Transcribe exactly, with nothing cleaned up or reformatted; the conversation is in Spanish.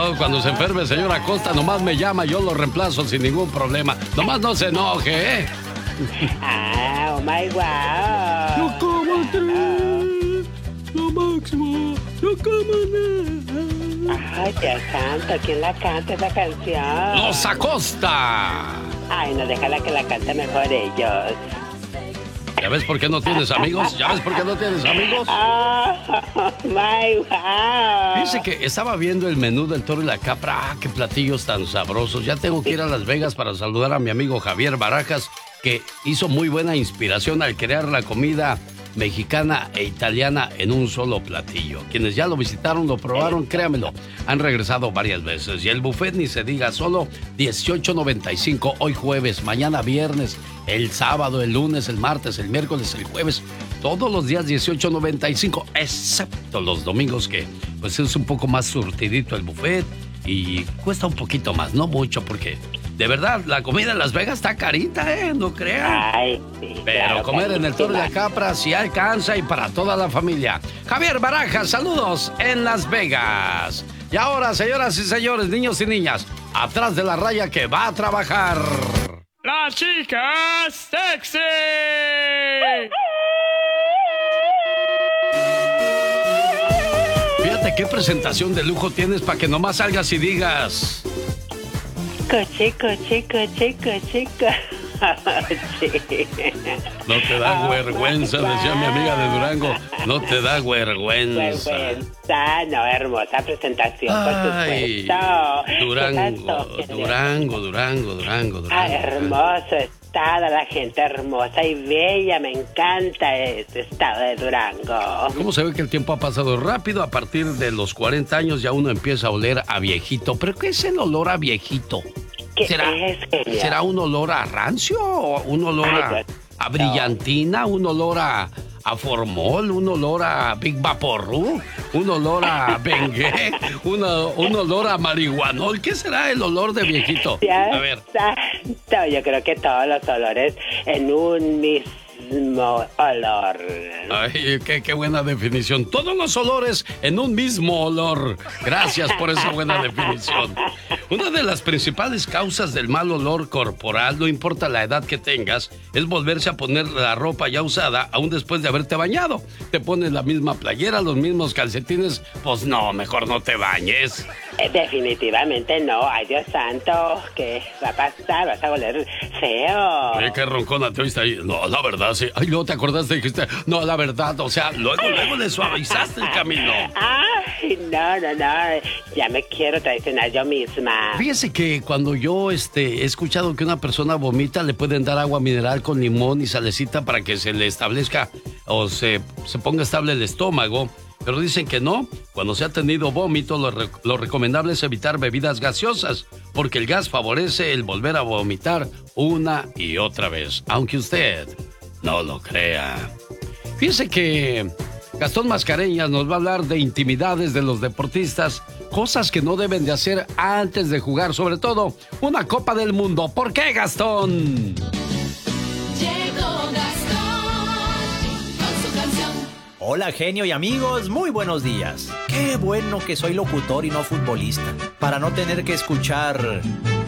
todo, cuando se enferme, señor Acosta, nomás me llama, yo lo reemplazo sin ningún problema. Nomás no se enoje, ¿eh? Ah, oh my wow. No como tres, lo máximo, no como nada. Ay, Dios santo, ¿quién la canta esa canción? ¡Los Acosta! Ay, no, déjala que la cante mejor ellos. ¿Ya ves por qué no tienes amigos? ¿Ya ves por qué no tienes amigos? Oh, my wow. Dice que estaba viendo el menú del Toro y la Capra. ¡Ah, qué platillos tan sabrosos! Ya tengo que ir a Las Vegas para saludar a mi amigo Javier Barajas, que hizo muy buena inspiración al crear la comida mexicana e italiana en un solo platillo. Quienes ya lo visitaron, lo probaron, créamelo, han regresado varias veces. Y el buffet ni se diga, solo dieciocho noventa y cinco hoy jueves, mañana viernes, el sábado, el lunes, el martes, el miércoles, el jueves. Todos los días dieciocho noventa y cinco, excepto los domingos, que pues es un poco más surtidito el buffet y cuesta un poquito más, no mucho, porque de verdad la comida en Las Vegas está carita, ¿eh? No crean. Ay, sí, Pero claro, comer en el Toro y la Capra sí alcanza y para toda la familia. Javier Barajas, saludos en Las Vegas. Y ahora, señoras y señores, niños y niñas, atrás de la raya que va a trabajar. ¡La chica sexy! Fíjate qué presentación de lujo tienes para que nomás salgas y digas... Coche, coche, coche, coche, coche. No te da Oh, vergüenza, decía mi amiga de Durango. No te da vergüenza. Vergüenza, no, hermosa presentación, Ay, por supuesto. Durango, Durango, Durango, Durango, Durango. Ah, hermoso estado, la gente hermosa y bella, me encanta este estado de Durango. ¿Cómo se ve que el tiempo ha pasado rápido? A partir de los cuarenta años ya uno empieza a oler a viejito. ¿Pero qué es el olor a viejito? ¿Qué ¿Será, es, genio? ¿Será un olor a rancio? ¿O un olor a, Ay, a brillantina? ¿Un olor a, a formol? ¿Un olor a Big Vaporru? ¿Un olor a Bengué? ¿Una, ¿Un olor a marihuanol? ¿Qué será el olor de viejito? Dios A ver. santo, yo creo que todos los olores en un mismo olor. Ay, qué, qué buena definición. Todos los olores en un mismo olor. Gracias por esa buena definición. Una de las principales causas del mal olor corporal, no importa la edad que tengas, es volverse a poner la ropa ya usada aún después de haberte bañado. Te pones la misma playera, los mismos calcetines, pues no, mejor no te bañes. Eh, Definitivamente no. Ay, Dios santo, ¿qué va a pasar? Vas a oler feo. Oye, qué roncona te oíste ahí. No, la verdad, sí. Ay, luego te acordaste y dijiste, no, la verdad, o sea, luego, luego le suavizaste el camino. Ay, no, no, no. Ya me quiero traicionar yo misma. Fíjese que cuando yo este, he escuchado que una persona vomita, le pueden dar agua mineral con limón y salecita para que se le establezca o se, se ponga estable el estómago. Pero dicen que no. Cuando se ha tenido vómito, lo, re- lo recomendable es evitar bebidas gaseosas, porque el gas favorece el volver a vomitar una y otra vez, aunque usted no lo crea. Fíjese que Gastón Mascareñas nos va a hablar de intimidades de los deportistas, cosas que no deben de hacer antes de jugar, sobre todo una Copa del Mundo. ¿Por qué, Gastón? Llegó Gastón con su canción. Hola, genio y amigos, muy buenos días. Qué bueno que soy locutor y no futbolista, para no tener que escuchar